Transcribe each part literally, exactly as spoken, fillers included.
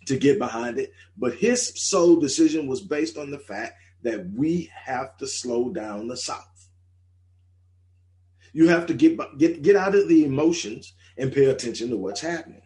to get behind it. But his sole decision was based on the fact that we have to slow down the South. You have to get, get, get out of the emotions and pay attention to what's happening.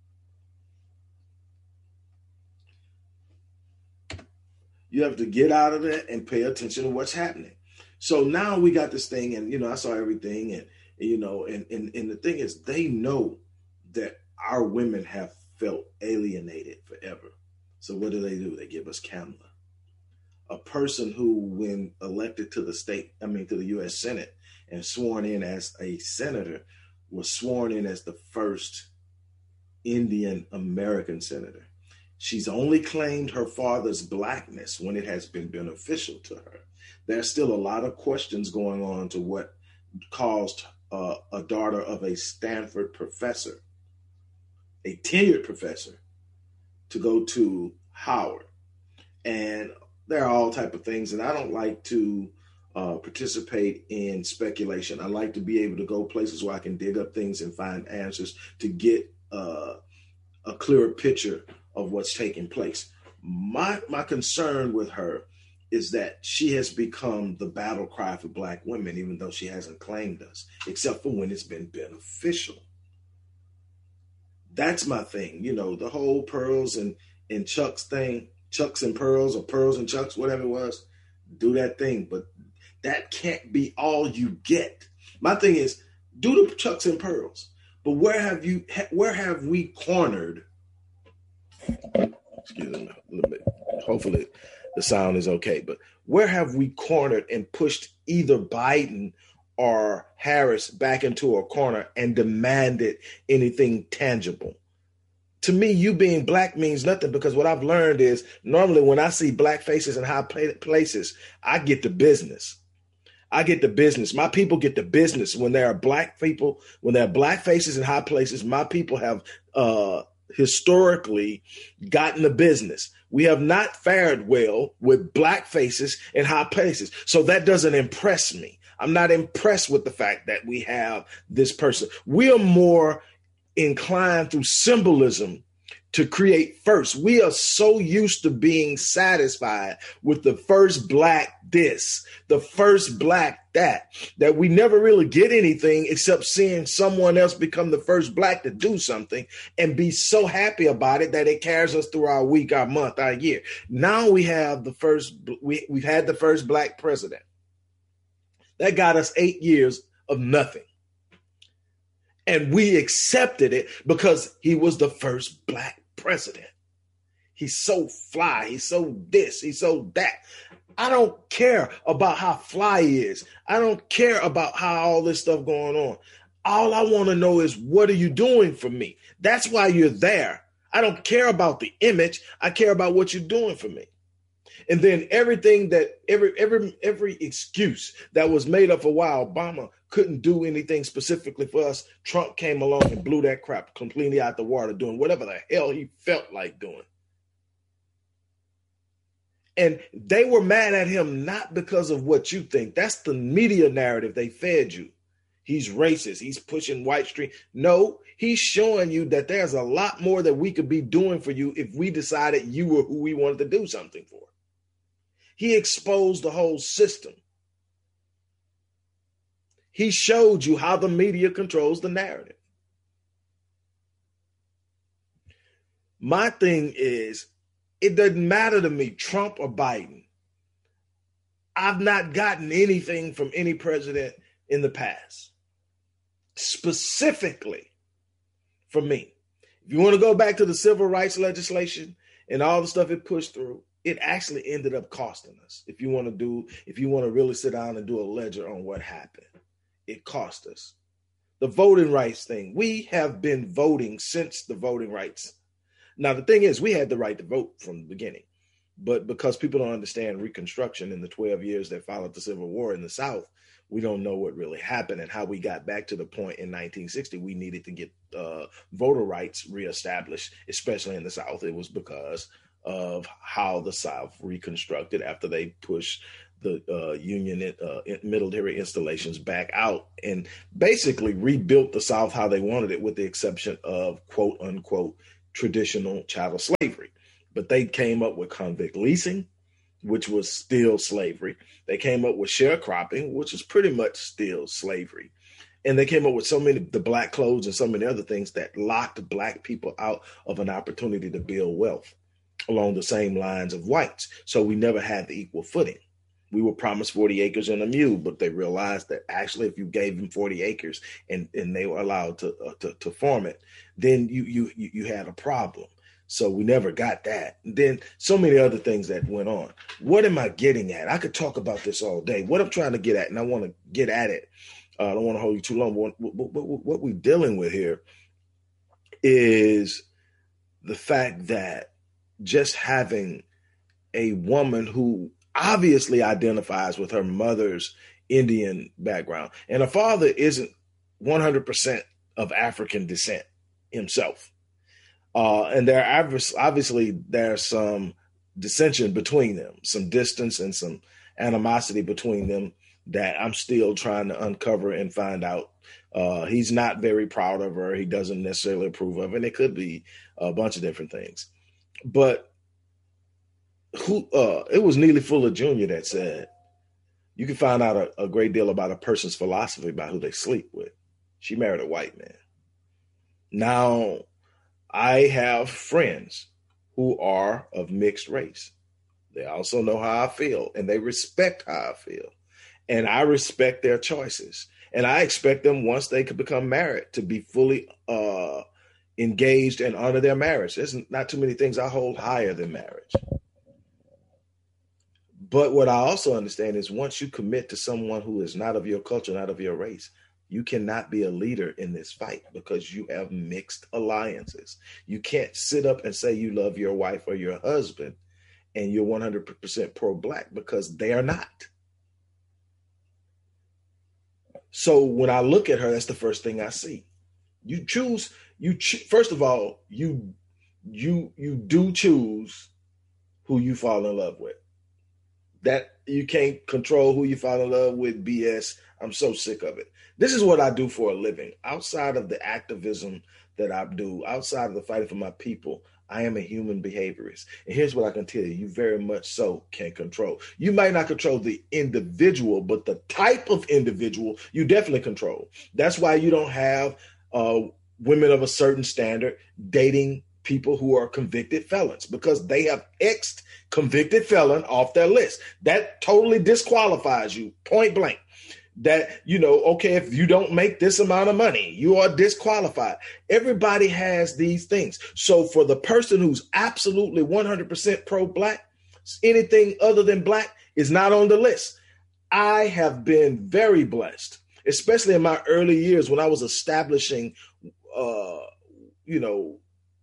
You have to get out of it and pay attention to what's happening. So now we got this thing, and, you know, I saw everything, and, you know, and, and, and the thing is, they know that our women have felt alienated forever. So what do they do? They give us Kamala, a person who, when elected to the state, I mean, to the U S Senate and sworn in as a senator, was sworn in as the first Indian American senator. She's only claimed her father's blackness when it has been beneficial to her. There's still a lot of questions going on to what caused uh, a daughter of a Stanford professor, a tenured professor, to go to Howard. And there are all type of things, and I don't like to uh, participate in speculation. I like to be able to go places where I can dig up things and find answers to get uh, a clearer picture of what's taking place. My my concern with her is that she has become the battle cry for Black women, even though she hasn't claimed us, except for when it's been beneficial. That's my thing. You know, the whole pearls and, and Chucks thing, Chucks and pearls, or pearls and Chucks, whatever it was, do that thing. But that can't be all you get. My thing is, do the Chucks and pearls. But where have you, where have we cornered? Excuse me a little bit. Hopefully the sound is okay. But where have we cornered and pushed either Biden or Harris back into a corner and demanded anything tangible? To me, you being Black means nothing, because what I've learned is normally when I see Black faces in high places, I get the business. I get the business. My people get the business. When there are Black people, when there are Black faces in high places, my people have uh, historically gotten the business. We have not fared well with Black faces in high places. So that doesn't impress me. I'm not impressed with the fact that we have this person. We are more inclined through symbolism to create first. We are so used to being satisfied with the first Black this, the first Black that, that we never really get anything except seeing someone else become the first Black to do something and be so happy about it that it carries us through our week, our month, our year. Now we have the first, we, we've had the first Black president. That got us eight years of nothing. And we accepted it because he was the first Black president. He's so fly. He's so this. He's so that. I don't care about how fly he is. I don't care about how all this stuff going on. All I want to know is, what are you doing for me? That's why you're there. I don't care about the image. I care about what you're doing for me. And then everything that every every every excuse that was made up for why Obama couldn't do anything specifically for us, Trump came along and blew that crap completely out the water, doing whatever the hell he felt like doing. And they were mad at him not because of what you think. That's the media narrative they fed you. He's racist. He's pushing white street. No, he's showing you that there's a lot more that we could be doing for you if we decided you were who we wanted to do something for. He exposed the whole system. He showed you how the media controls the narrative. My thing is, it doesn't matter to me, Trump or Biden. I've not gotten anything from any president in the past, specifically for me. If you want to go back to the civil rights legislation and all the stuff it pushed through, it actually ended up costing us. If you want to do, if you want to really sit down and do a ledger on what happened, it cost us. The voting rights thing, we have been voting since the voting rights. Now, the thing is, we had the right to vote from the beginning, but because people don't understand Reconstruction in the twelve years that followed the Civil War in the South, we don't know what really happened and how we got back to the point in nineteen sixty we needed to get uh, voter rights reestablished, especially in the South. It was because of how the South reconstructed after they pushed the uh, Union uh, military installations back out and basically rebuilt the South how they wanted it, with the exception of quote unquote traditional chattel slavery. But they came up with convict leasing, which was still slavery. They came up with sharecropping, which is pretty much still slavery. And they came up with so many, the black codes and so many other things that locked black people out of an opportunity to build wealth along the same lines of whites. So we never had the equal footing. We were promised forty acres and a mule, but they realized that actually if you gave them forty acres and, and they were allowed to, uh, to to farm it, then you, you you had a problem. So we never got that. And then so many other things that went on. What am I getting at? I could talk about this all day. What I'm trying to get at, and I want to get at it, uh, I don't want to hold you too long, but what, what, what we're dealing with here is the fact that just having a woman who obviously identifies with her mother's Indian background, and her father isn't one hundred percent of African descent himself. Uh, and there are obviously there's some dissension between them, some distance and some animosity between them that I'm still trying to uncover and find out. Uh, he's not very proud of her. He doesn't necessarily approve of it. And it could be a bunch of different things. But who? Uh, it was Neely Fuller Junior that said, you can find out a, a great deal about a person's philosophy by who they sleep with. She married a white man. Now, I have friends who are of mixed race. They also know how I feel, and they respect how I feel. And I respect their choices. And I expect them, once they could become married, to be fully uh, engaged and honor their marriage. There's not too many things I hold higher than marriage. But what I also understand is once you commit to someone who is not of your culture, not of your race, you cannot be a leader in this fight because you have mixed alliances. You can't sit up and say you love your wife or your husband and you're one hundred percent pro-black because they are not. So when I look at her, that's the first thing I see. You choose, you cho- first of all, you you you do choose who you fall in love with. That you can't control who you fall in love with, B S. I'm so sick of it. This is what I do for a living. Outside of the activism that I do, outside of the fighting for my people, I am a human behaviorist. And here's what I can tell you. You very much so can control. You might not control the individual, but the type of individual you definitely control. That's why you don't have uh, women of a certain standard dating people who are convicted felons, because they have X'd convicted felon off their list. That totally disqualifies you, point blank. That, you know, okay, if you don't make this amount of money, you are disqualified. Everybody has these things. So for the person who's absolutely one hundred percent pro-black, anything other than black is not on the list. I have been very blessed, especially in my early years when I was establishing, uh, you know,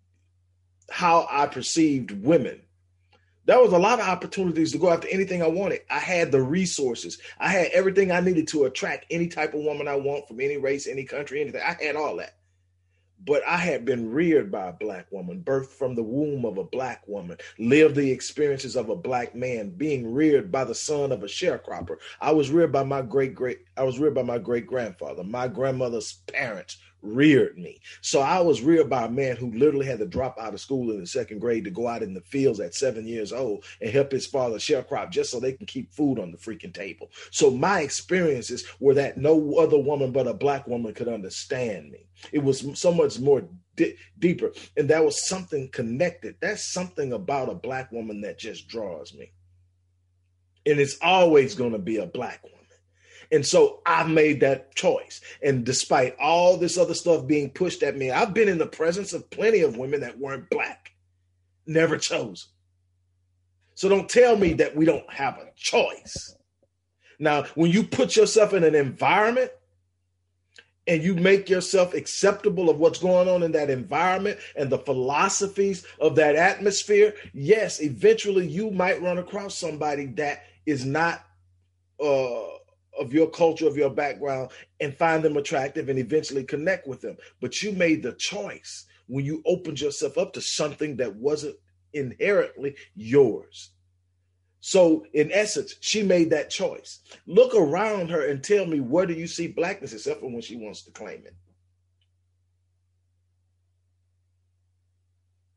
how I perceived women. There was a lot of opportunities to go after anything I wanted. I had the resources. I had everything I needed to attract any type of woman I want from any race, any country, anything. I had all that. But I had been reared by a black woman, birthed from the womb of a black woman, lived the experiences of a black man, being reared by the son of a sharecropper. I was reared by my great great. I was reared by my great grandfather. My grandmother's parents reared me. So I was reared by a man who literally had to drop out of school in the second grade to go out in the fields at seven years old and help his father sharecrop just so they can keep food on the freaking table. So my experiences were that no other woman but a black woman could understand me. It was so much more di- deeper. And that was something connected. That's something about a black woman that just draws me. And it's always going to be a black woman. And so I made that choice. And despite all this other stuff being pushed at me, I've been in the presence of plenty of women that weren't black, never chosen. So don't tell me that we don't have a choice. Now, when you put yourself in an environment and you make yourself acceptable of what's going on in that environment and the philosophies of that atmosphere, yes, eventually you might run across somebody that is not uh, of your culture, of your background, and find them attractive and eventually connect with them. But you made the choice when you opened yourself up to something that wasn't inherently yours. So in essence, she made that choice. Look around her and tell me, where do you see blackness except for when she wants to claim it?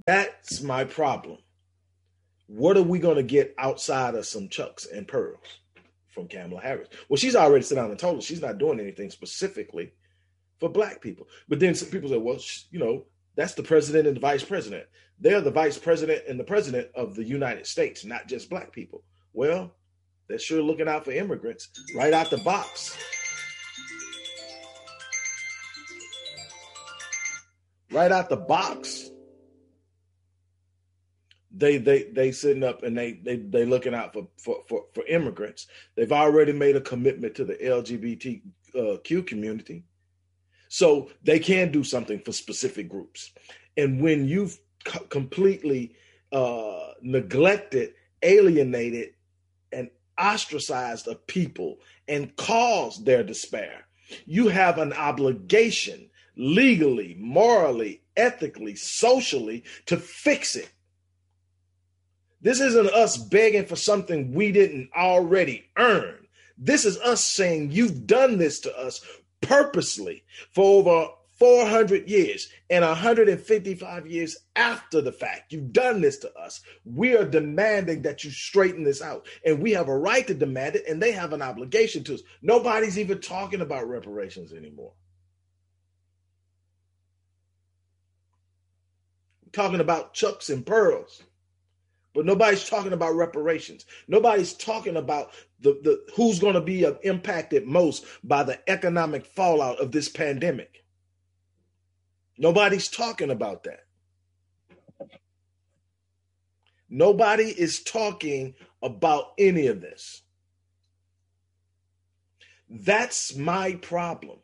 That's my problem. What are we going to get outside of some chucks and pearls from Kamala Harris? Well, she's already sat down and told us she's not doing anything specifically for black people. But then some people say, well, you know, that's the president and the vice president. They're the vice president and the president of the United States, not just black people. Well, they're sure looking out for immigrants right out the box. Right out the box. They they they sitting up and they they they looking out for for for, for immigrants. They've already made a commitment to the L G B T Q community, so they can do something for specific groups. And when you've co- completely uh, neglected, alienated, and ostracized a people and caused their despair, you have an obligation, legally, morally, ethically, socially, to fix it. This isn't us begging for something we didn't already earn. This is us saying you've done this to us purposely for over four hundred years and one hundred fifty-five years after the fact. You've done this to us. We are demanding that you straighten this out. And we have a right to demand it, and they have an obligation to us. Nobody's even talking about reparations anymore. We're talking about chucks and pearls. But nobody's talking about reparations. Nobody's talking about the, the who's going to be impacted most by the economic fallout of this pandemic. Nobody's talking about that. Nobody is talking about any of this. That's my problem,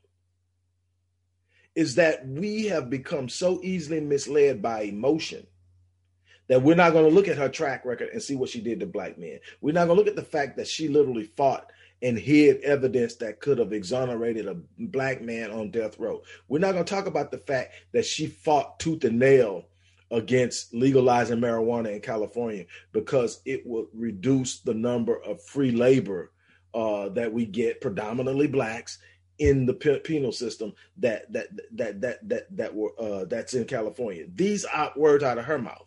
is that we have become so easily misled by emotion that we're not going to look at her track record and see what she did to black men. We're not going to look at the fact that she literally fought and hid evidence that could have exonerated a black man on death row. We're not going to talk about the fact that she fought tooth and nail against legalizing marijuana in California because it would reduce the number of free labor uh, that we get, predominantly blacks, in the penal system that that that that that that were uh, that's in California. These are words out of her mouth.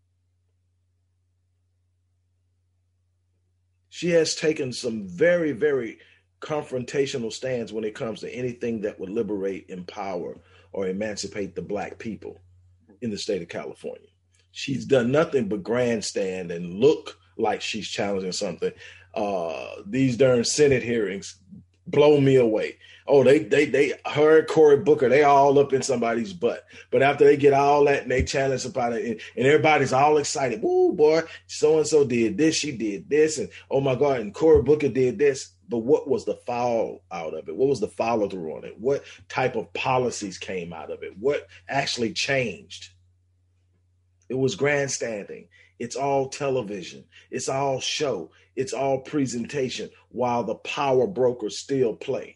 She has taken some very, very confrontational stands when it comes to anything that would liberate, empower, or emancipate the black people in the state of California. She's done nothing but grandstand and look like she's challenging something. Uh, these darn Senate hearings blow me away. Oh, they, they, they, her and Cory Booker, they all up in somebody's butt. But after they get all that and they challenge somebody and, and everybody's all excited. Woo, boy, so-and-so did this, she did this. And oh my God, and Cory Booker did this. But what was the fallout of it? What was the follow through on it? What type of policies came out of it? What actually changed? It was grandstanding. It's all television. It's all show. It's all presentation while the power brokers still play.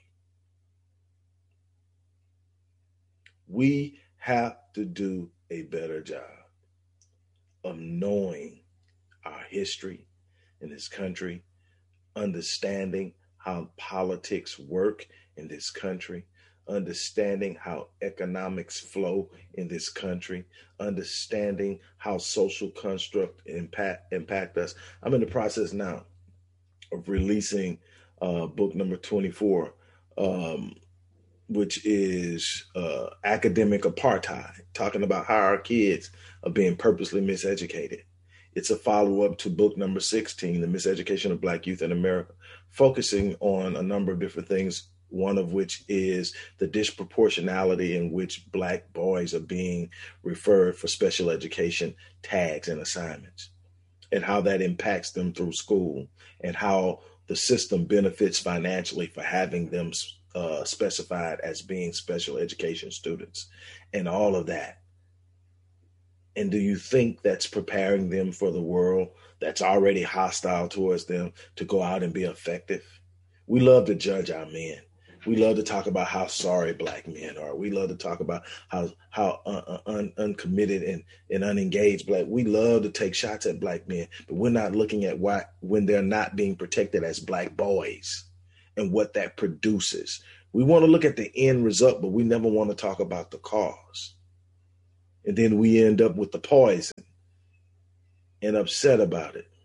We have to do a better job of knowing our history in this country, understanding how politics work in this country, understanding how economics flow in this country, understanding how social construct impact impact us. I'm in the process now of releasing uh, book number twenty-four, um, which is uh, Academic Apartheid, talking about how our kids are being purposely miseducated. It's a follow-up to book number sixteen, The Miseducation of Black Youth in America, focusing on a number of different things, one of which is the disproportionality in which Black boys are being referred for special education tags and assignments, and how that impacts them through school, and how the system benefits financially for having them uh, specified as being special education students, and all of that. And do you think that's preparing them for the world that's already hostile towards them to go out and be effective? We love to judge our men. We love to talk about how sorry Black men are. We love to talk about how how un, un, uncommitted and, and unengaged Black. We love to take shots at Black men, but we're not looking at why when they're not being protected as Black boys and what that produces. We want to look at the end result, but we never want to talk about the cause. And then we end up with the poison and upset about it.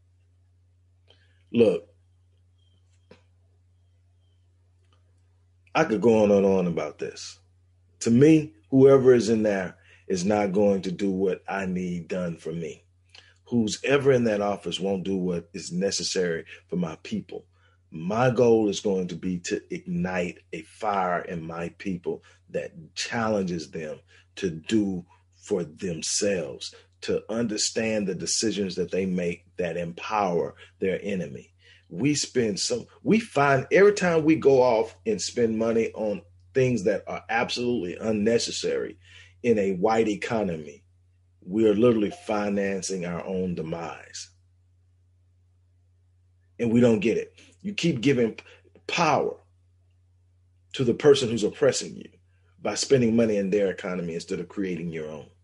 Look, I could go on and on about this. To me, whoever is in there is not going to do what I need done for me. Who's ever in that office won't do what is necessary for my people. My goal is going to be to ignite a fire in my people that challenges them to do for themselves, to understand the decisions that they make that empower their enemy. We spend some, we find every time we go off and spend money on things that are absolutely unnecessary in a white economy, we are literally financing our own demise. And we don't get it. You keep giving power to the person who's oppressing you by spending money in their economy instead of creating your own.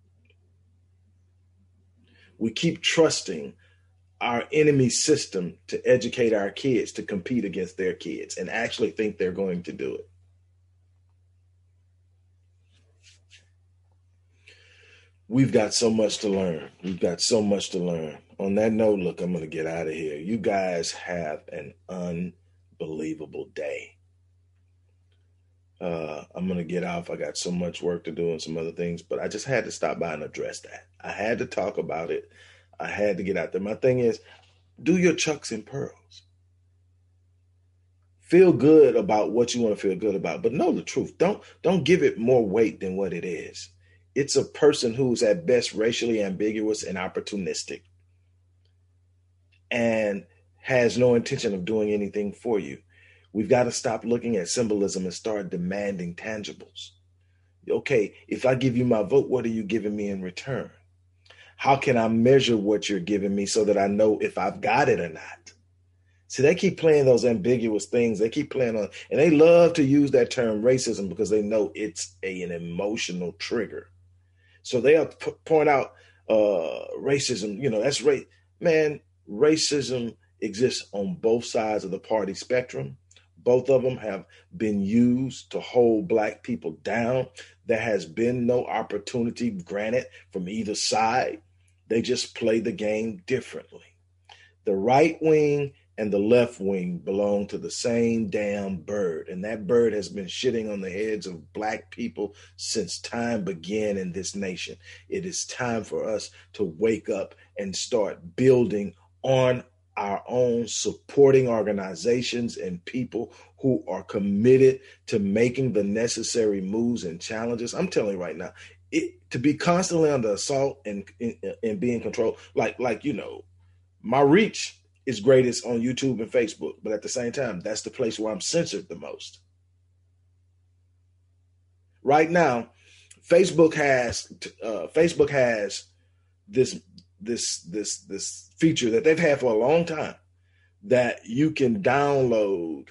We keep trusting our enemy system to educate our kids to compete against their kids and actually think they're going to do it. We've got so much to learn. We've got so much to learn. On that note, look, I'm going to get out of here. You guys have an unbelievable day. Uh, I'm going to get off. I got so much work to do and some other things, but I just had to stop by and address that. I had to talk about it. I had to get out there. My thing is, do your chucks and pearls. Feel good about what you want to feel good about, but know the truth. Don't, don't give it more weight than what it is. It's a person who's at best racially ambiguous and opportunistic and has no intention of doing anything for you. We've got to stop looking at symbolism and start demanding tangibles. Okay, if I give you my vote, what are you giving me in return? How can I measure what you're giving me so that I know if I've got it or not? See, they keep playing those ambiguous things. They keep playing on, and they love to use that term racism because they know it's a, an emotional trigger. So they'll p- point out uh, racism, you know, that's race. Man, racism exists on both sides of the party spectrum. Both of them have been used to hold Black people down. There has been no opportunity granted from either side. They just play the game differently. The right wing and the left wing belong to the same damn bird. And that bird has been shitting on the heads of Black people since time began in this nation. It is time for us to wake up and start building on our own, supporting organizations and people who are committed to making the necessary moves and challenges. I'm telling you right now, it, to be constantly under assault and, and, and being controlled, like, like, you know, my reach is greatest on YouTube and Facebook, but at the same time, that's the place where I'm censored the most. Right now, Facebook has uh, Facebook has this this this this feature that they've had for a long time that you can download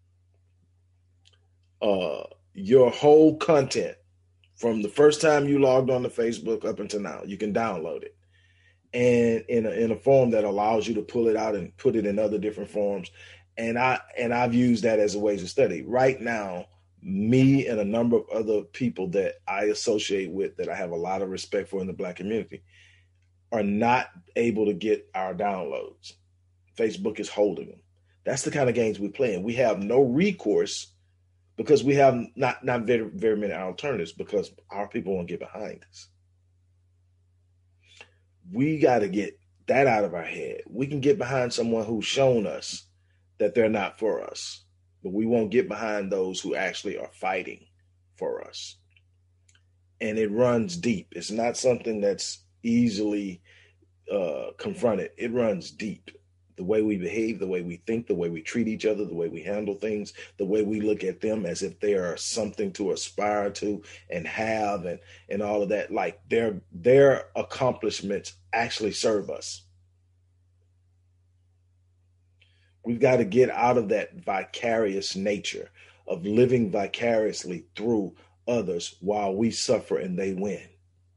uh, your whole content from the first time you logged on to Facebook up until now. You can download it. And in a, in a form that allows you to pull it out and put it in other different forms. And I and I've used that as a way to study. Right now, me and a number of other people that I associate with that I have a lot of respect for in the Black community are not able to get our downloads. Facebook is holding them. That's the kind of games we play. And we have no recourse because we have not, not very, very many alternatives because our people won't get behind us. We got to get that out of our head. We can get behind someone who's shown us that they're not for us, but we won't get behind those who actually are fighting for us. And it runs deep. It's not something that's easily uh, confronted. It runs deep. The way we behave, the way we think, the way we treat each other, the way we handle things, the way we look at them as if they are something to aspire to and have and, and all of that. Like their, their accomplishments actually serve us. We've got to get out of that vicarious nature of living vicariously through others while we suffer and they win.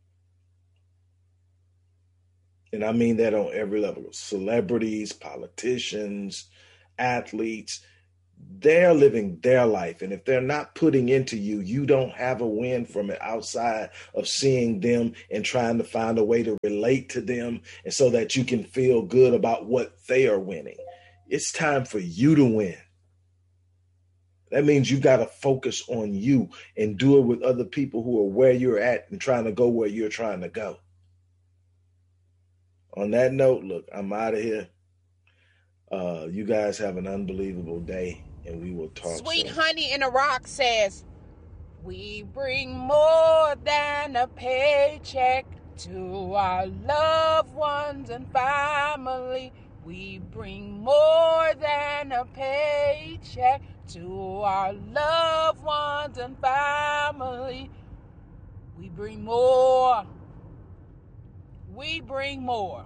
And I mean that on every level. Celebrities, politicians, athletes, they're living their life. And if they're not putting into you, you don't have a win from it outside of seeing them and trying to find a way to relate to them, and so that you can feel good about what they are winning. It's time for you to win. That means you got to focus on you and do it with other people who are where you're at and trying to go where you're trying to go. On that note, look, I'm out of here. Uh, you guys have an unbelievable day, and we will talk Sweet soon. Honey in a Rock says, we bring more than a paycheck to our loved ones and family. We bring more than a paycheck to our loved ones and family. We bring more. We bring more.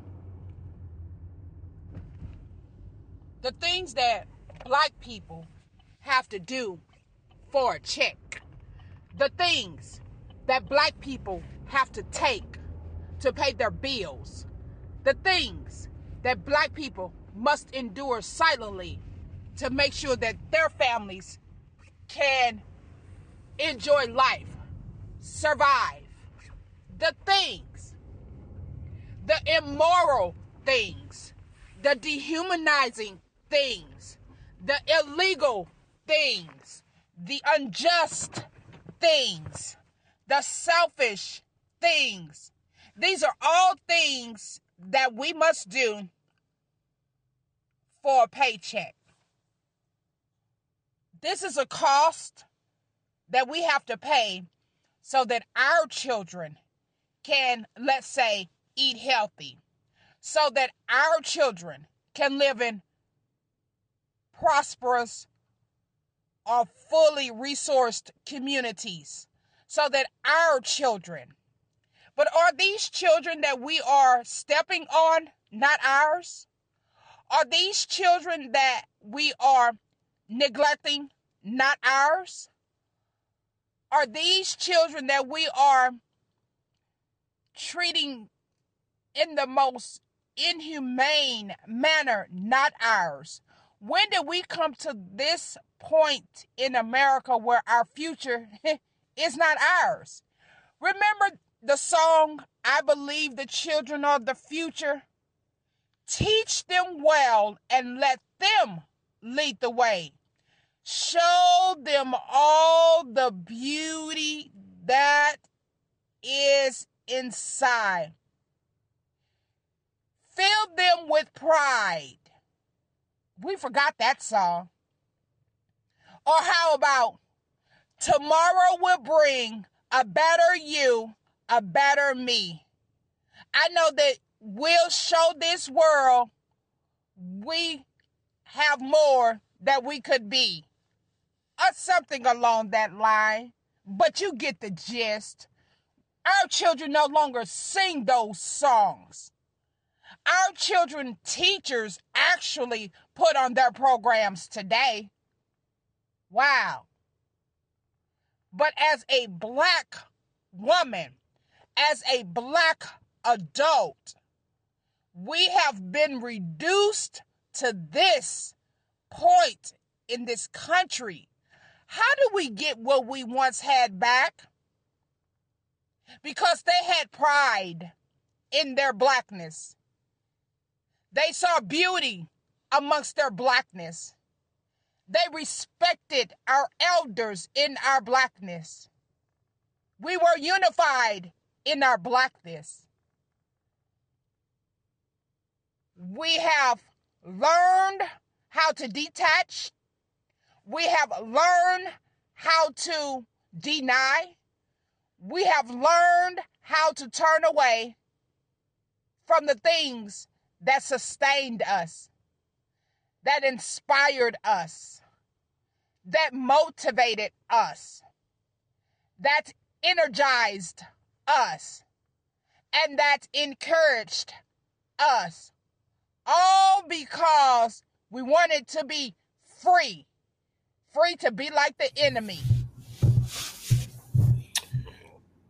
The things that black people have to do for a check. The things that black people have to take to pay their bills. The things that black people must endure silently to make sure that their families can enjoy life, survive. The things, the immoral things, the dehumanizing things, the illegal things, the unjust things, the selfish things. These are all things that we must do for a paycheck. This is a cost that we have to pay so that our children can, let's say, eat healthy, so that our children can live in prosperous or fully resourced communities, so that our children, but are these children that we are stepping on not ours? Are these children that we are neglecting not ours? Are these children that we are treating in the most inhumane manner not ours? When did we come to this point in America where our future is not ours? Remember the song, I Believe the Children of the Future? Teach them well and let them lead the way. Show them all the beauty that is inside. Fill them with pride. We forgot that song. Or how about, tomorrow will bring a better you, a better me. I know that we'll show this world we have more that we could be. Or something along that line. But you get the gist. Our children no longer sing those songs. Our children teachers actually put on their programs today. Wow. But as a black woman, as a black adult, we have been reduced to this point in this country. How do we get what we once had back? Because they had pride in their blackness. They saw beauty amongst their blackness. They respected our elders in our blackness. We were unified in our blackness. We have learned how to detach. We have learned how to deny. We have learned how to turn away from the things that sustained us, that inspired us, that motivated us, that energized us, and that encouraged us. All because we wanted to be free, free to be like the enemy.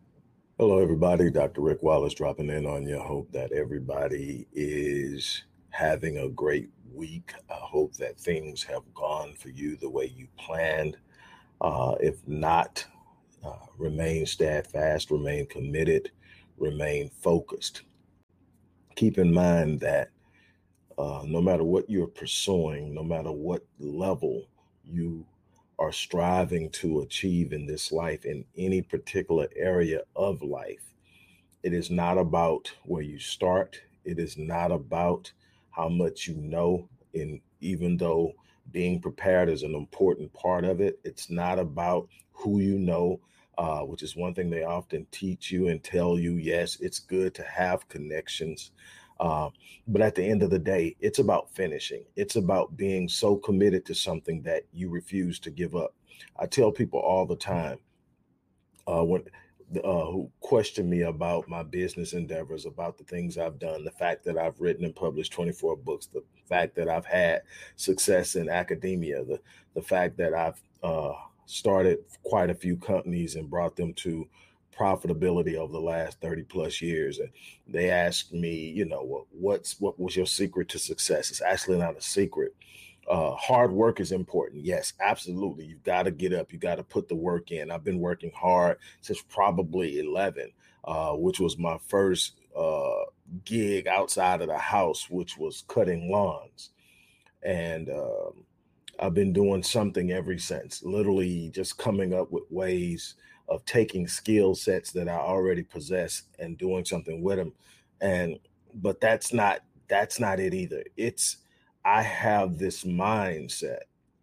Hello, everybody. Doctor Rick Wallace dropping in on you. Hope that everybody is having a great week. I hope that things have gone for you the way you planned. Uh, if not, uh, remain steadfast, remain committed, remain focused. Keep in mind that uh, no matter what you're pursuing, no matter what level you are striving to achieve in this life, in any particular area of life, it is not about where you start. It is not about how much you know. And even though being prepared is an important part of it, it's not about who you know, uh, which is one thing they often teach you and tell you. Yes, it's good to have connections. Uh, but at the end of the day, it's about finishing. It's about being so committed to something that you refuse to give up. I tell people all the time, uh, when uh, who question me about my business endeavors, about the things I've done, the fact that I've written and published twenty-four books, the fact that I've had success in academia, the the fact that I've uh, started quite a few companies and brought them to profitability over the last thirty plus years. And they asked me, you know, what, what's what was your secret to success? It's actually not a secret. Uh, hard work is important. Yes, absolutely. You've got to get up. You got to put the work in. I've been working hard since probably eleven, uh, which was my first uh, gig outside of the house, which was cutting lawns. And um, I've been doing something ever since, literally just coming up with ways of taking skill sets that I already possess and doing something with them. And but that's not that's not it either. It's I have this mindset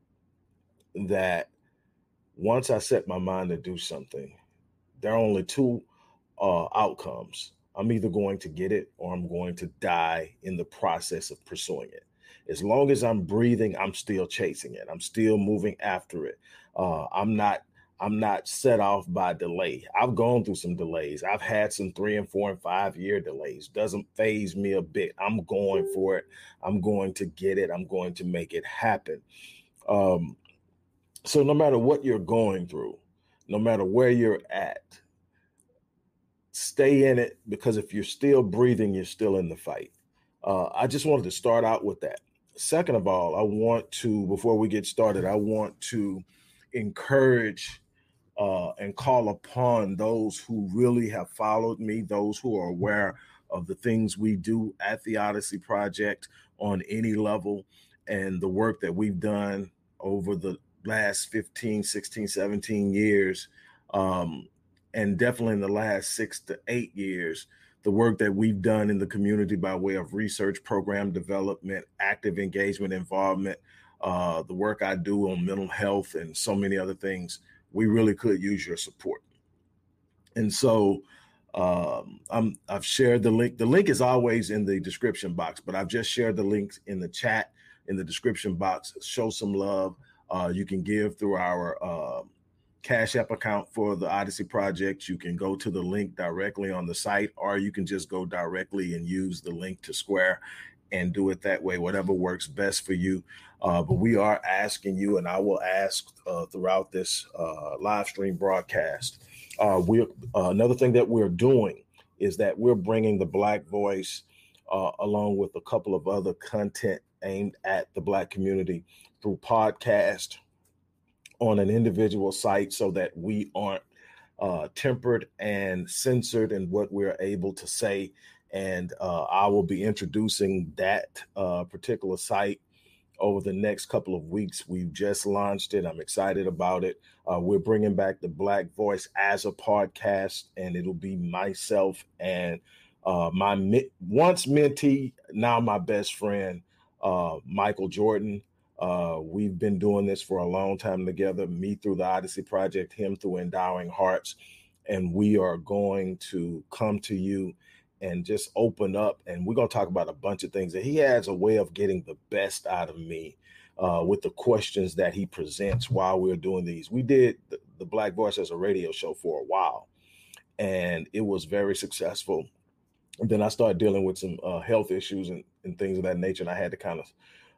that once I set my mind to do something, there are only two uh, outcomes. I'm either going to get it or I'm going to die in the process of pursuing it. As long as I'm breathing, I'm still chasing it. I'm still moving after it. Uh, I'm not I'm not set off by delay. I've gone through some delays. I've had some three and four and five year delays. Doesn't faze me a bit. I'm going for it. I'm going to get it. I'm going to make it happen. Um, so no matter what you're going through, no matter where you're at, stay in it, because if you're still breathing, you're still in the fight. Uh, I just wanted to start out with that. Second of all, I want to, before we get started, I want to encourage uh, and call upon those who really have followed me, those who are aware of the things we do at the Odyssey Project on any level, and the work that we've done over the last fifteen, sixteen, seventeen years, um, and definitely in the last six to eight years, the work that we've done in the community by way of research, program development, active engagement, involvement, uh, the work I do on mental health and so many other things. We really could use your support. And so um, I'm, I've shared the link. The link is always in the description box, but I've just shared the links in the chat, in the description box. Show some love. Uh, you can give through our uh, Cash App account for the Odyssey Project. You can go to the link directly on the site, or you can just go directly and use the link to Square and do it that way, whatever works best for you. Uh, but we are asking you, and I will ask uh, throughout this uh, live stream broadcast. Uh, we uh, another thing that we're doing is that we're bringing the Black voice uh, along with a couple of other content aimed at the Black community through podcast on an individual site, so that we aren't uh, tempered and censored in what we're able to say. And uh, I will be introducing that uh, particular site over the next couple of weeks. We've just launched it. I'm excited about it. Uh, we're bringing back the Black voice as a podcast, and it'll be myself and uh, my mi- once mentee, now my best friend, uh, Michael Jordan. Uh, we've been doing this for a long time together, me through the Odyssey Project, him through Endowing Hearts. And we are going to come to you and just open up. And we're going to talk about a bunch of things. And he has a way of getting the best out of me uh, with the questions that he presents while we're doing these. We did the, the Black Voice as a radio show for a while, and it was very successful. And then I started dealing with some uh, health issues and, and things of that nature. And I had to kind of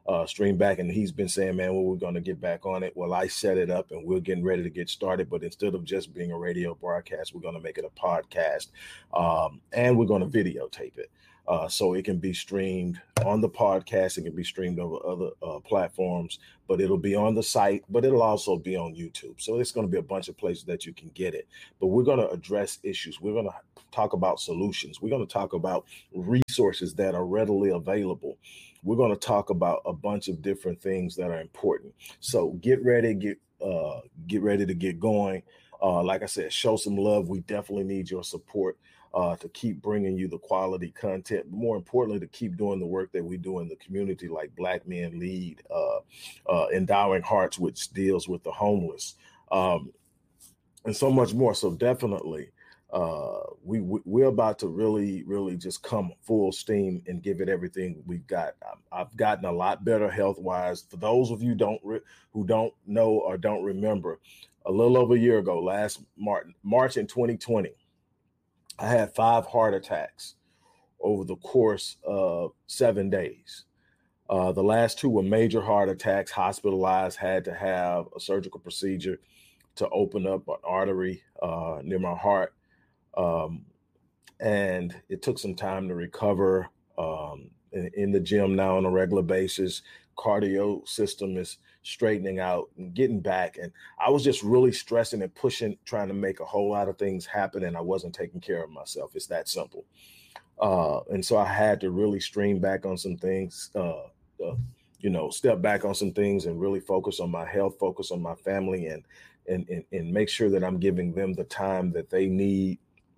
uh, stream back. And he's been saying, man, well, we're going to get back on it. Well, I set it up and we're getting ready to get started. But instead of just being a radio broadcast, we're going to make it a podcast, um, and we're going to videotape it. Uh, so it can be streamed on the podcast. It can be streamed over other uh, platforms, but it'll be on the site, but it'll also be on YouTube. So it's going to be a bunch of places that you can get it. But we're going to address issues. We're going to talk about solutions. We're going to talk about resources that are readily available. We're going to talk about a bunch of different things that are important. So get ready, get uh, get ready to get going. Uh, like I said, show some love. We definitely need your support. Uh, to keep bringing you the quality content, but more importantly, to keep doing the work that we do in the community, like Black Men Lead, uh, uh, Endowing Hearts, which deals with the homeless, um, and so much more. So definitely, uh, we, we we're about to really, really just come full steam and give it everything we've got. I've gotten a lot better health wise. For those of you don't re- who don't know or don't remember, a little over a year ago, last March, March in twenty twenty. I had five heart attacks over the course of seven days. Uh, the last two were major heart attacks, hospitalized, had to have a surgical procedure to open up an artery uh, near my heart. Um, and it took some time to recover. Um, in, in the gym now on a regular basis, cardio system is straightening out and getting back. And I was just really stressing and pushing, trying to make a whole lot of things happen. And I wasn't taking care of myself. It's that simple. Uh, and so I had to really stream back on some things, uh, uh, you know, step back on some things and really focus on my health, focus on my family, and, and, and, and make sure that I'm giving them the time that they need.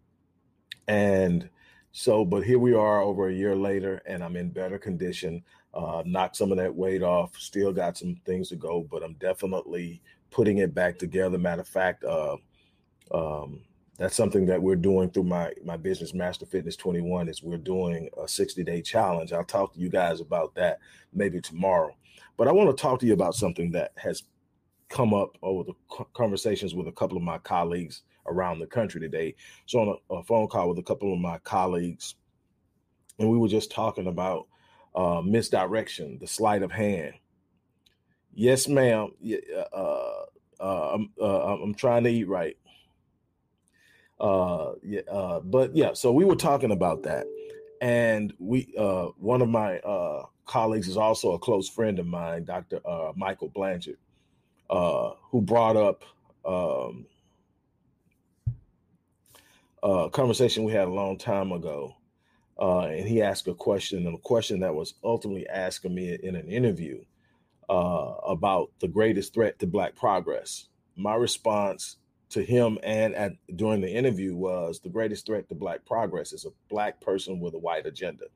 And so, but here we are over a year later, and I'm in better condition. Uh, knocked some of that weight off, still got some things to go, but I'm definitely putting it back together. Matter of fact, uh, um, that's something that we're doing through my, my business, Master Fitness twenty-one, is we're doing a sixty day challenge. I'll talk to you guys about that maybe tomorrow, but I want to talk to you about something that has come up over the conversations with a couple of my colleagues around the country today. So on a, a phone call with a couple of my colleagues, and we were just talking about uh, misdirection, the sleight of hand. Yes, ma'am. Uh, uh, I'm, uh, I'm trying to eat right. Uh, yeah, uh, but yeah, so we were talking about that. And we, uh, one of my uh, colleagues is also a close friend of mine, Doctor Uh, Michael Blanchard, uh, who brought up um, a conversation we had a long time ago. Uh, and he asked a question, and a question that was ultimately asked of me in an interview uh, about the greatest threat to Black progress. My response to him and at, during the interview was, the greatest threat to Black progress is a Black person with a white agenda.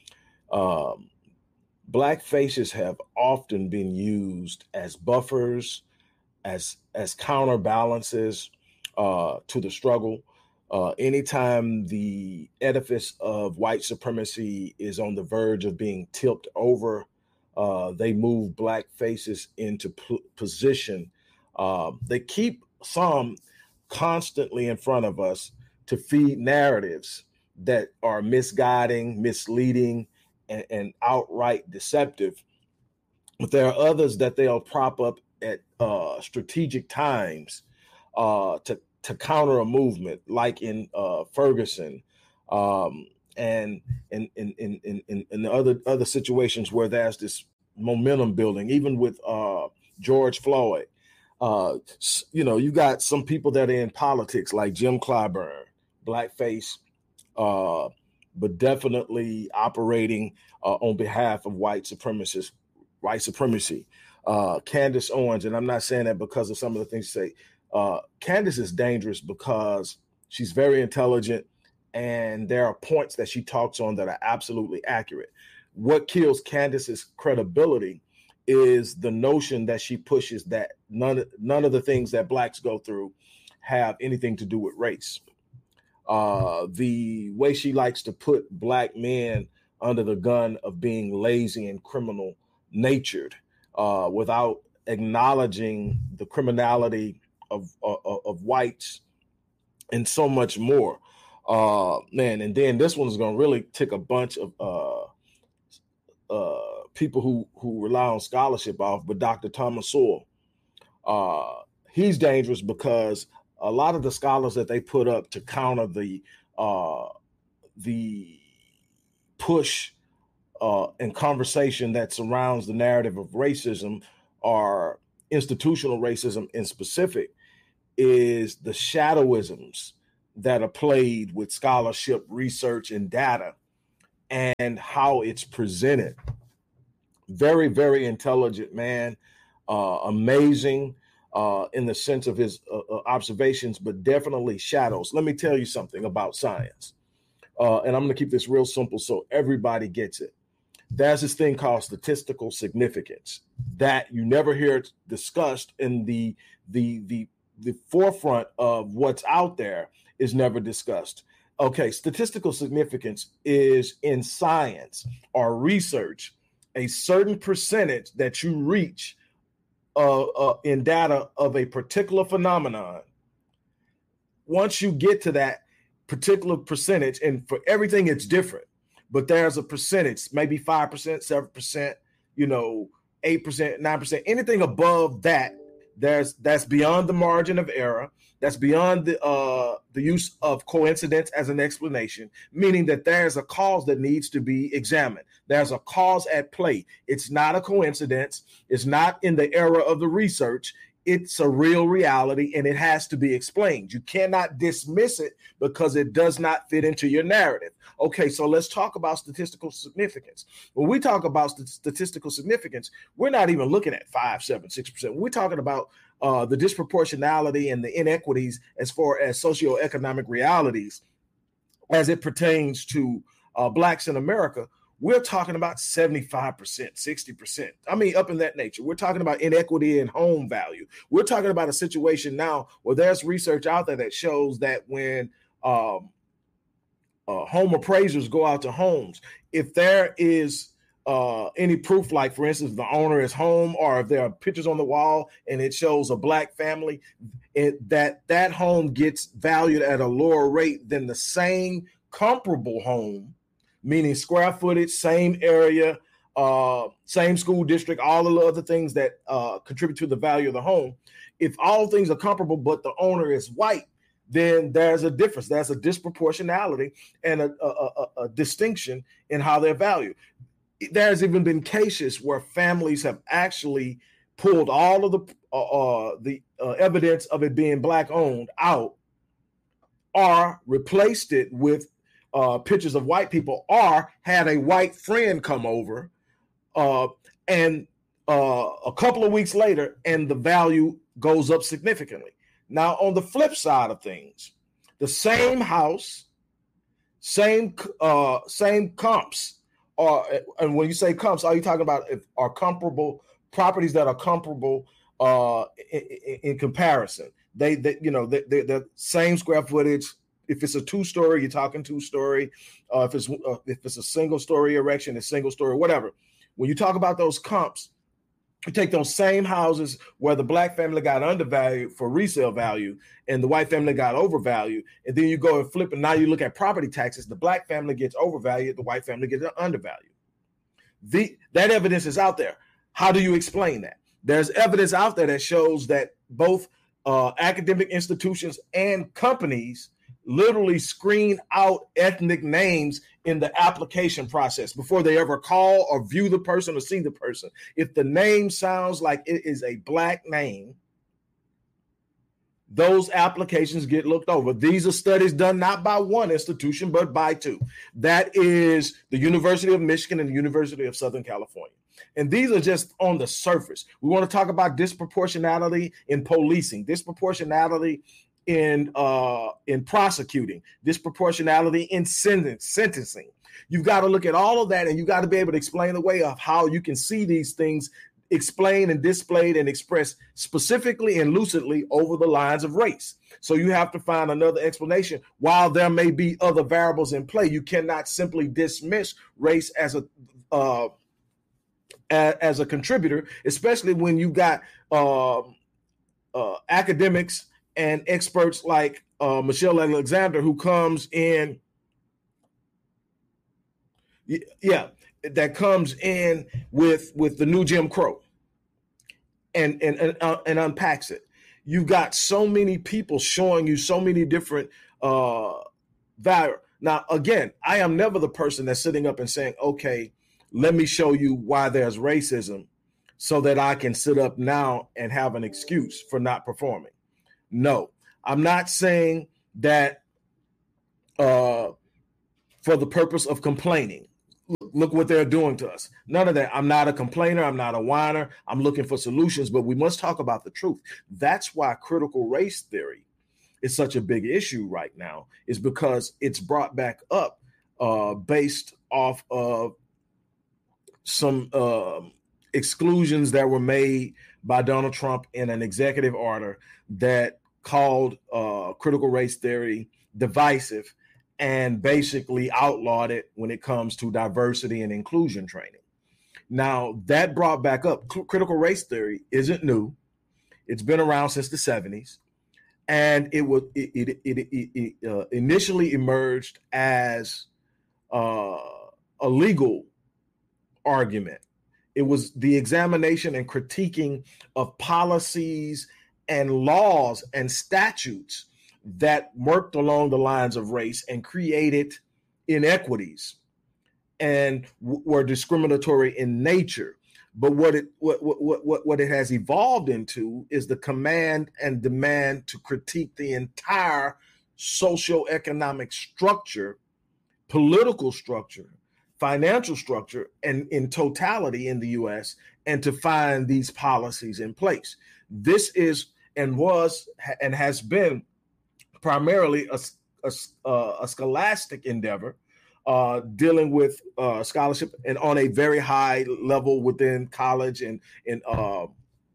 Um, Black faces have often been used as buffers, as as counterbalances uh, to the struggle. Uh, anytime the edifice of white supremacy is on the verge of being tipped over, uh, they move Black faces into p- position. Uh, they keep some constantly in front of us to feed narratives that are misguiding, misleading, and, and outright deceptive. But there are others that they'll prop up at uh, strategic times uh, to to counter a movement, like in uh, Ferguson, um, and in in in in in other other situations where there's this momentum building, even with uh, George Floyd. Uh, you know, you got some people that are in politics, like Jim Clyburn, blackface, uh, but definitely operating uh, on behalf of white supremacists, white supremacy. Uh, Candace Owens, and I'm not saying that because of some of the things you say. Uh, Candace is dangerous because she's very intelligent, and there are points that she talks on that are absolutely accurate. What kills Candace's credibility is the notion that she pushes that none, none of the things that Blacks go through have anything to do with race. Uh, the way she likes to put Black men under the gun of being lazy and criminal natured uh, without acknowledging the criminality of, of, of whites and so much more. Uh, man, and then this one's going to really tick a bunch of uh, uh, people who who rely on scholarship off, but Doctor Thomas Sowell. Uh, he's dangerous because a lot of the scholars that they put up to counter the uh, the push uh, and conversation that surrounds the narrative of racism, or institutional racism in specific, is the shadowisms that are played with scholarship, research, and data, and how it's presented. Very, very intelligent man, uh, amazing uh, in the sense of his uh, observations, but definitely shadows. Let me tell you something about science. Uh, and I'm going to keep this real simple so everybody gets it. There's this thing called statistical significance that you never hear discussed in the the the the forefront of what's out there is never discussed. Okay, statistical significance is in science or research a certain percentage that you reach uh, uh, in data of a particular phenomenon. Once you get to that particular percentage, and for everything it's different, but there's a percentage, maybe five percent, seven percent, you know, eight percent, nine percent, anything above that, there's that's beyond the margin of error. That's beyond the uh, the use of coincidence as an explanation, meaning that there's a cause that needs to be examined. There's a cause at play. It's not a coincidence. It's not in the era of the research. It's a real reality, and it has to be explained. You cannot dismiss it because it does not fit into your narrative. Okay, so let's talk about statistical significance. When we talk about st- statistical significance, we're not even looking at five, seven, six percent. We're talking about uh, the disproportionality and the inequities as far as socioeconomic realities as it pertains to uh, Blacks in America. We're talking about seventy-five percent, sixty percent. I mean, up in that nature. We're talking about inequity in home value. We're talking about a situation now where there's research out there that shows that when um, uh, home appraisers go out to homes, if there is uh, any proof, like, for instance, the owner is home, or if there are pictures on the wall and it shows a Black family, it, that that home gets valued at a lower rate than the same comparable home, meaning square footage, same area, uh, same school district, all of the other things that uh, contribute to the value of the home. If all things are comparable, but the owner is white, then there's a difference. There's a disproportionality and a, a, a, a distinction in how they're valued. There's even been cases where families have actually pulled all of the uh, uh, the uh, evidence of it being Black owned out, or replaced it with Uh, pictures of white people, or had a white friend come over uh, and uh, a couple of weeks later, and the value goes up significantly. Now, on the flip side of things, the same house, same uh, same comps, or and when you say comps, are you talking about if are comparable properties that are comparable uh, in, in, in comparison? They, they you know, they, they, the same square footage. If it's a two-story, you're talking two-story. Uh, if it's uh, if it's a single-story erection, a single-story, whatever. When you talk about those comps, you take those same houses where the Black family got undervalued for resale value and the white family got overvalued, and then you go and flip, and now you look at property taxes. The Black family gets overvalued, the white family gets undervalued. The, that evidence is out there. How do you explain that? There's evidence out there that shows that both uh, academic institutions and companies literally screen out ethnic names in the application process before they ever call or view the person or see the person. If the name sounds like it is a Black name, those applications get looked over. These are studies done not by one institution, but by two. That is the University of Michigan and the University of Southern California. And these are just on the surface. We want to talk about disproportionality in policing, disproportionality in uh, in prosecuting, disproportionality in sentence, sentencing. You've got to look at all of that, and you got to be able to explain the way of how you can see these things explained and displayed and expressed specifically and lucidly over the lines of race. So you have to find another explanation. While there may be other variables in play, you cannot simply dismiss race as a uh, as, as a contributor, especially when you got uh, uh, academics and experts like uh, Michelle Alexander, who comes in Yeah, that comes in with with the new Jim Crow and and and, uh, and unpacks it. You've got so many people showing you so many different uh value. Now, again, I am never the person that's sitting up and saying, okay, let me show you why there's racism so that I can sit up now and have an excuse for not performing. No, I'm not saying that uh, for the purpose of complaining. Look, look what they're doing to us. None of that. I'm not a complainer. I'm not a whiner. I'm looking for solutions, but we must talk about the truth. That's why critical race theory is such a big issue right now, is because it's brought back up uh, based off of some uh, exclusions that were made by Donald Trump in an executive order that called uh, critical race theory divisive and basically outlawed it when it comes to diversity and inclusion training. Now, that brought back up critical race theory isn't new. It's been around since the seventies. And it was it, it, it, it, it uh, initially emerged as uh, a legal argument. It was the examination and critiquing of policies and laws and statutes that worked along the lines of race and created inequities and w- were discriminatory in nature. But what it what, what what what it has evolved into is the command and demand to critique the entire socioeconomic structure, political structure, financial structure, and in totality in the U S, and to find these policies in place. This is and was and has been primarily a, a, a scholastic endeavor, uh, dealing with uh, scholarship and on a very high level within college and and uh,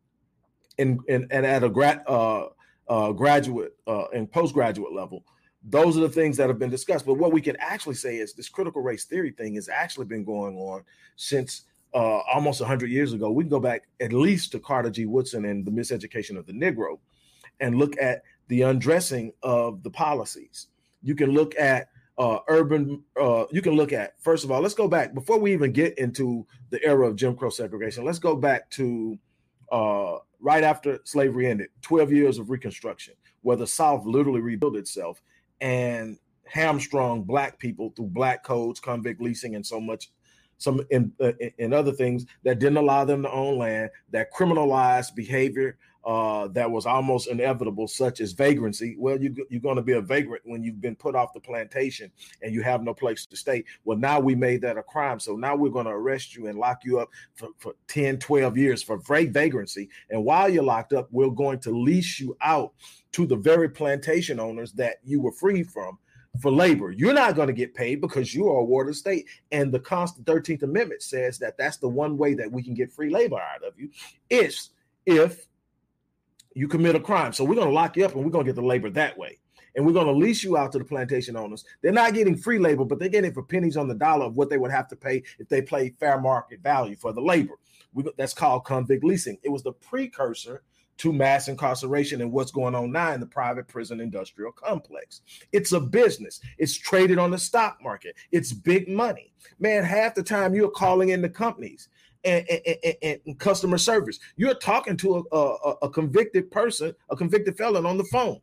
and, and and at a grad uh, uh, graduate uh, and postgraduate level. Those are the things that have been discussed. But what we can actually say is this critical race theory thing has actually been going on since uh, almost one hundred years ago. We can go back at least to Carter G. Woodson and the Miseducation of the Negro and look at the undressing of the policies. You can look at uh, urban, uh, you can look at, first of all, let's go back, before we even get into the era of Jim Crow segregation, let's go back to uh, right after slavery ended, twelve years of Reconstruction, where the South literally rebuilt itself and hamstrung Black people through black codes, convict leasing, and so much, some in, uh, in other things that didn't allow them to own land, that criminalized behavior uh, that was almost inevitable, such as vagrancy. Well, you, you're going to be a vagrant when you've been put off the plantation and you have no place to stay. Well, now we made that a crime. So now we're going to arrest you and lock you up for, for ten, twelve years for vagrancy. And while you're locked up, we're going to lease you out to the very plantation owners that you were free from for labor. You're not going to get paid because you are a ward of state. And the constant thirteenth Amendment says that that's the one way that we can get free labor out of you is if you commit a crime. So we're going to lock you up and we're going to get the labor that way. And we're going to lease you out to the plantation owners. They're not getting free labor, but they're getting it for pennies on the dollar of what they would have to pay if they paid fair market value for the labor. We, that's called convict leasing. It was the precursor to mass incarceration and what's going on now in the private prison industrial complex. It's a business. It's traded on the stock market. It's big money. Man, half the time you're calling in the companies and, and, and, and customer service. You're talking to a, a, a convicted person, a convicted felon on the phone.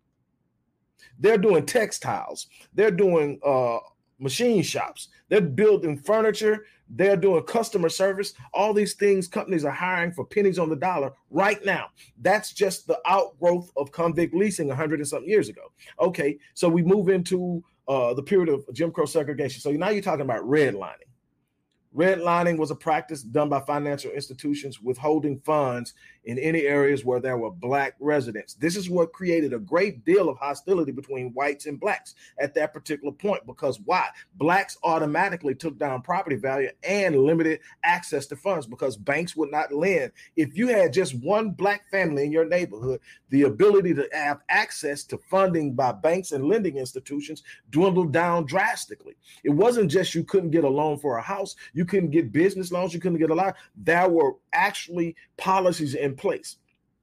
They're doing textiles. They're doing uh, machine shops. They're building furniture. They're doing customer service. All these things companies are hiring for pennies on the dollar right now. That's just the outgrowth of convict leasing one hundred and something years ago. Okay, so we move into uh, the period of Jim Crow segregation. So now you're talking about redlining. Redlining was a practice done by financial institutions withholding funds in any areas where there were Black residents. This is what created a great deal of hostility between whites and Blacks at that particular point. Because why? Blacks automatically took down property value and limited access to funds because banks would not lend. If you had just one Black family in your neighborhood, the ability to have access to funding by banks and lending institutions dwindled down drastically. It wasn't just you couldn't get a loan for a house. You couldn't get business loans. You couldn't get a lot. There were actually policies in place.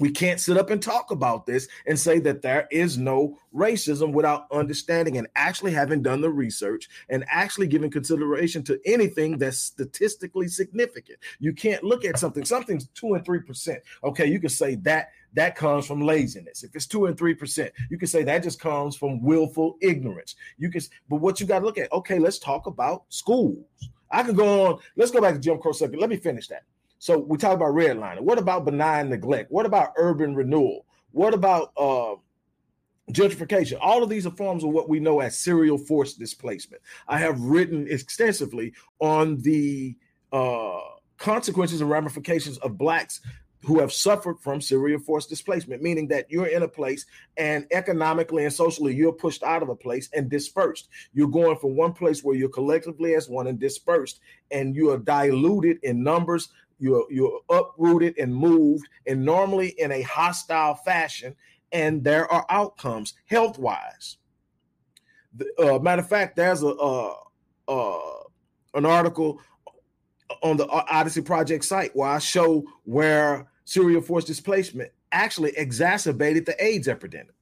We can't sit up and talk about this and say that there is no racism without understanding and actually having done the research and actually giving consideration to anything that's statistically significant. You can't look at something, something's two and three percent. Okay, you can say that that comes from laziness. If it's two and three percent, you can say that just comes from willful ignorance. You can, but what you got to look at, okay, let's talk about schools. I can go on. Let's go back to Jim Crow second. Let me finish that. So we talk about redlining. What about benign neglect? What about urban renewal? What about uh, gentrification? All of these are forms of what we know as serial forced displacement. I have written extensively on the uh, consequences and ramifications of Blacks who have suffered from serial forced displacement, meaning that you're in a place and economically and socially you're pushed out of a place and dispersed. You're going from one place where you're collectively as one and dispersed, and you are diluted in numbers. You're, you're uprooted and moved, and normally in a hostile fashion, and there are outcomes health-wise. Uh, matter of fact, there's a uh, uh, an article on the Odyssey Project site where I show where serial forced displacement actually exacerbated the AIDS epidemic.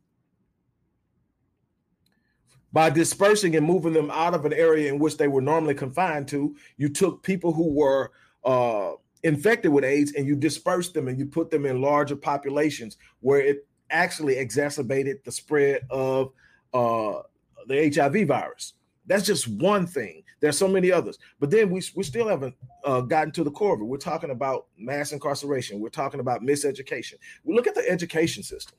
By dispersing and moving them out of an area in which they were normally confined to, you took people who were uh, infected with AIDS and you dispersed them and you put them in larger populations where it actually exacerbated the spread of uh, the H I V virus. That's just one thing. There's so many others. But then we, we still haven't uh, gotten to the core of it. We're talking about mass incarceration. We're talking about miseducation. We look at the education system.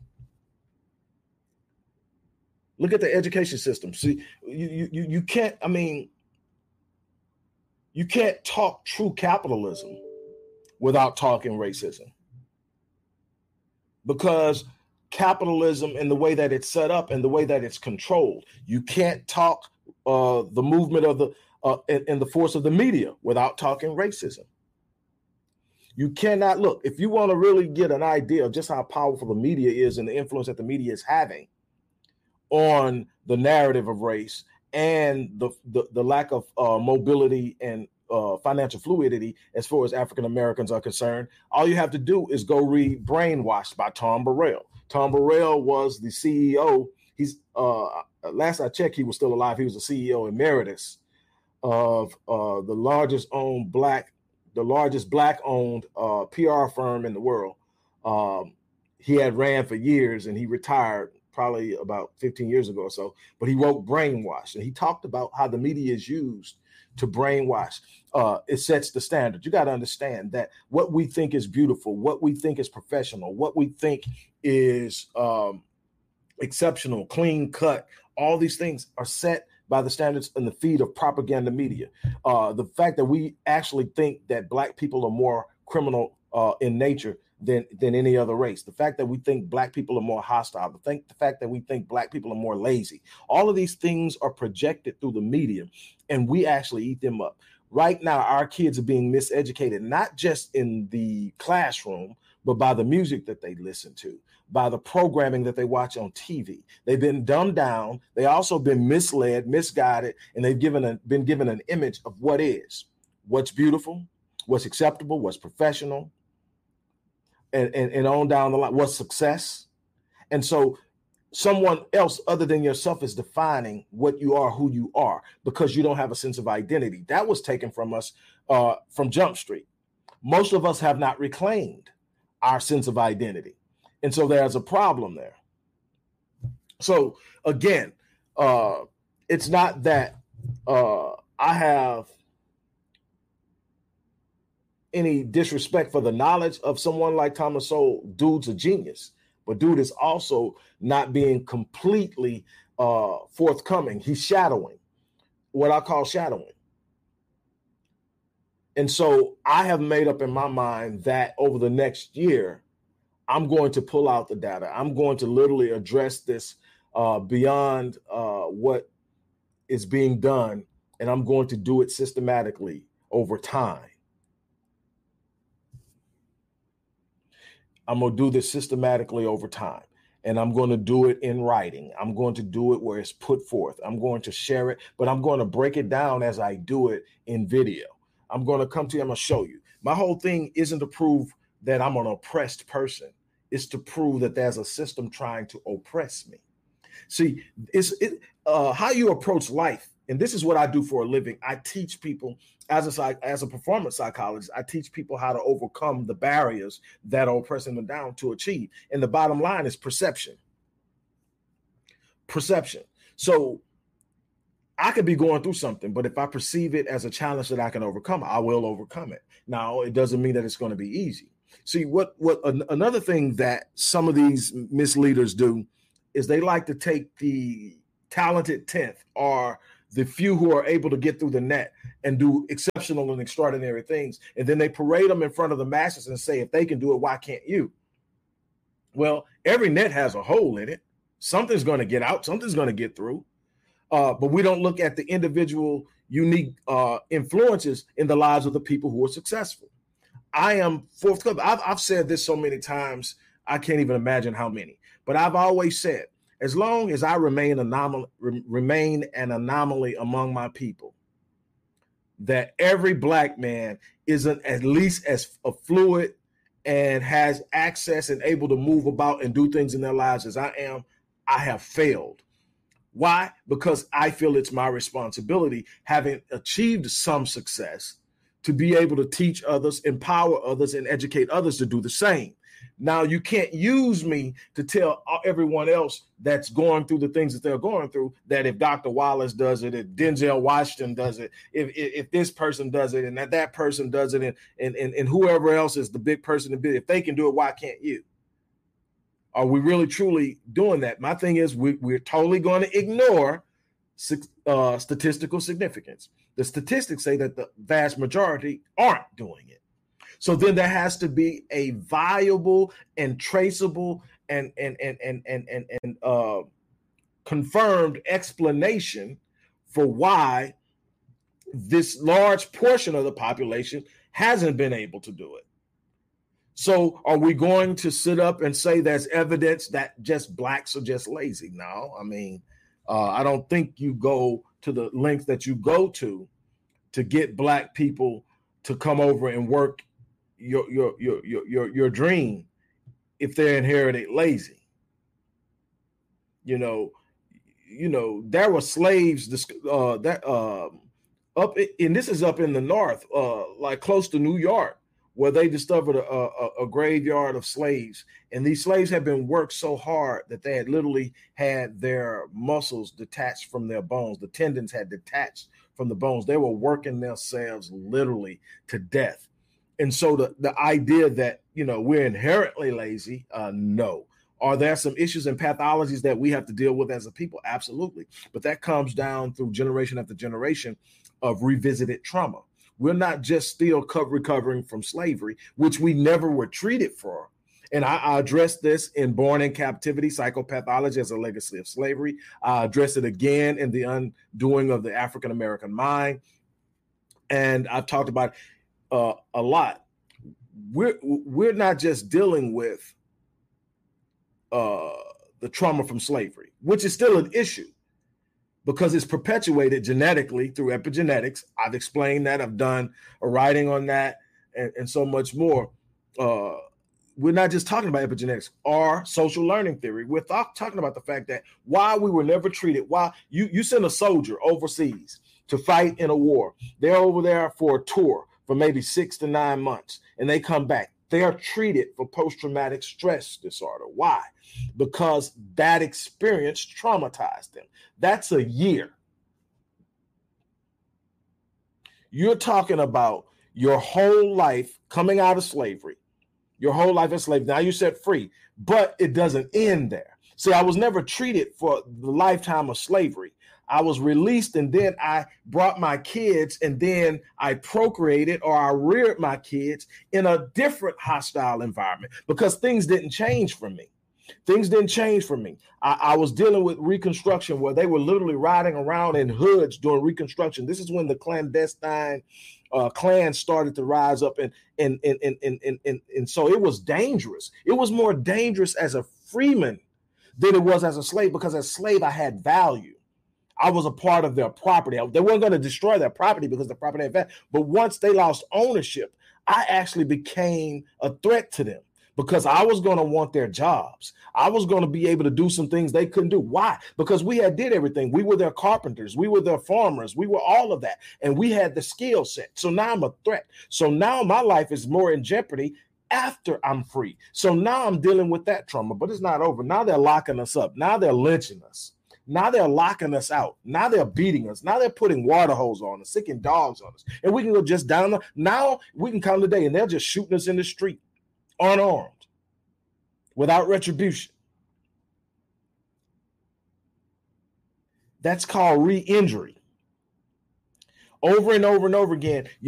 Look at the education system. See, you, you, you can't, I mean, you can't talk true capitalism without talking racism. Because capitalism and the way that it's set up and the way that it's controlled, you can't talk uh, the movement of the uh, and, and the force of the media without talking racism. You cannot look, if you want to really get an idea of just how powerful the media is and the influence that the media is having on the narrative of race and the the, the lack of uh, mobility and uh, financial fluidity as far as African Americans are concerned, all you have to do is go read Brainwashed by Tom Burrell. Tom Burrell was the C E O. He's uh, last I checked, he was still alive. He was the C E O emeritus of uh, the largest owned black, the largest black owned uh, P R firm in the world. Um, he had ran for years and he retired probably about fifteen years ago or so, but he wrote Brainwash, and he talked about how the media is used to brainwash. Uh, it sets the standard. You got to understand that what we think is beautiful, what we think is professional, what we think is um, exceptional, clean cut, all these things are set by the standards and the feed of propaganda media. Uh, the fact that we actually think that Black people are more criminal uh, in nature than than any other race. The fact that we think Black people are more hostile. The, think, the fact that we think Black people are more lazy. All of these things are projected through the media, and we actually eat them up. Right now, our kids are being miseducated, not just in the classroom, but by the music that they listen to, by the programming that they watch on T V. They've been dumbed down. They also been misled, misguided, and they've given a, been given an image of what is, what's beautiful, what's acceptable, what's professional, and, and, and on down the line, what's success. And so someone else other than yourself is defining what you are, who you are, because you don't have a sense of identity. That was taken from us uh, from Jump Street. Most of us have not reclaimed our sense of identity. And so there's a problem there. So again, uh, it's not that uh, I have any disrespect for the knowledge of someone like Thomas Sowell. Dude's a genius, but dude is also not being completely uh, forthcoming. He's shadowing, what I call shadowing. And so I have made up in my mind that over the next year, I'm going to pull out the data. I'm going to literally address this uh, beyond uh, what is being done, and I'm going to do it systematically over time. I'm going to do this systematically over time, and I'm going to do it in writing. I'm going to do it where it's put forth. I'm going to share it, but I'm going to break it down as I do it in video. I'm going to come to you. I'm going to show you. My whole thing isn't to prove that I'm an oppressed person. is to prove that there's a system trying to oppress me. See, it's it, uh, how you approach life. And this is what I do for a living. I teach people as a as a performance psychologist. I teach people how to overcome the barriers that are oppressing them down to achieve. And the bottom line is perception. Perception. So I could be going through something, but if I perceive it as a challenge that I can overcome, I will overcome it. Now, it doesn't mean that it's going to be easy. See, what what an, another thing that some of these misleaders do is they like to take the talented tenth or the few who are able to get through the net and do exceptional and extraordinary things. And then they parade them in front of the masses and say, if they can do it, why can't you? Well, every net has a hole in it. Something's going to get out. Something's going to get through. Uh, but we don't look at the individual unique uh, influences in the lives of the people who are successful. I am forthcoming. I've, I've said this so many times, I can't even imagine how many. But I've always said, as long as I remain anomaly, re- remain an anomaly among my people, that every black man isn't at least as fluid and has access and able to move about and do things in their lives as I am, I have failed. Why? Because I feel it's my responsibility, having achieved some success, to be able to teach others, empower others, and educate others to do the same. Now, you can't use me to tell everyone else that's going through the things that they're going through that if Doctor Wallace does it, if Denzel Washington does it, if if, if this person does it, and that, that person does it, and, and, and, and whoever else is the big person, if they can do it, why can't you? Are we really truly doing that? My thing is we, we're totally going to ignore uh, statistical significance. The statistics say that the vast majority aren't doing it. So then there has to be a viable and traceable and and and and and and, and uh, confirmed explanation for why this large portion of the population hasn't been able to do it. So are we going to sit up and say there's evidence that just blacks are just lazy? No, I mean, uh, I don't think you go to the length that you go to to get black people to come over and work your your your your your, your dream if they're inherited lazy. You know, you know, there were slaves uh, that uh, up, and this is up in the north, uh, like close to New York, where they discovered a, a, a graveyard of slaves. And these slaves had been worked so hard that they had literally had their muscles detached from their bones. The tendons had detached from the bones. They were working themselves literally to death. And so the, the idea that, you know, we're inherently lazy, uh, no. Are there some issues and pathologies that we have to deal with as a people? Absolutely. But that comes down through generation after generation of revisited trauma. We're not just still co- recovering from slavery, which we never were treated for. And I, I addressed this in Born in Captivity, Psychopathology as a Legacy of Slavery. I addressed it again in The Undoing of the African American Mind. And I've talked about uh, a lot. We're, we're not just dealing with uh, the trauma from slavery, which is still an issue, because it's perpetuated genetically through epigenetics. I've explained that. I've done a writing on that and, and so much more. Uh, we're not just talking about epigenetics or social learning theory. We're th- talking about the fact that while we were never treated, while you, you send a soldier overseas to fight in a war, they're over there for a tour for maybe six to nine months, and they come back. They are treated for post-traumatic stress disorder. Why? Because that experience traumatized them. That's a year. You're talking about your whole life coming out of slavery, your whole life as slave. Now you're set free, but it doesn't end there. See, I was never treated for the lifetime of slavery. I was released, and then I brought my kids, and then I procreated or I reared my kids in a different hostile environment because things didn't change for me. Things didn't change for me. I, I was dealing with Reconstruction, where they were literally riding around in hoods during Reconstruction. This is when the clandestine uh, Klan started to rise up, and and, and, and, and, and, and, and so it was dangerous. It was more dangerous as a freeman than it was as a slave, because as a slave, I had value. I was a part of their property. They weren't going to destroy their property because the property had value. But once they lost ownership, I actually became a threat to them, because I was going to want their jobs. I was going to be able to do some things they couldn't do. Why? Because we had did everything. We were their carpenters. We were their farmers. We were all of that. And we had the skill set. So now I'm a threat. So now my life is more in jeopardy after I'm free. So now I'm dealing with that trauma, but it's not over. Now they're locking us up. Now they're lynching us. Now they're locking us out. Now they're beating us. Now they're putting water hose on us, sicking dogs on us. And we can go just down. The, now we can come today and they're just shooting us in the street, unarmed, without retribution. That's called re-injury. Over and over and over again.